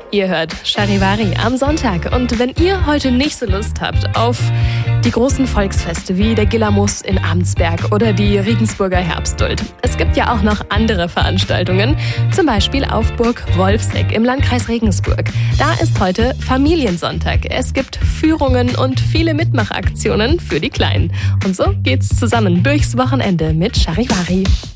Ihr hört Charivari am Sonntag. Und wenn ihr heute nicht so Lust habt auf die großen Volksfeste wie der Gillermus in Abensberg oder die Regensburger Herbstduld, es gibt ja auch noch andere Veranstaltungen, zum Beispiel auf Burg Wolfseck im Landkreis Regensburg. Da ist heute Familiensonntag. Es gibt Führungen und viele Mitmachaktionen für die Kleinen. Und so geht's zusammen durchs Wochenende mit Charivari.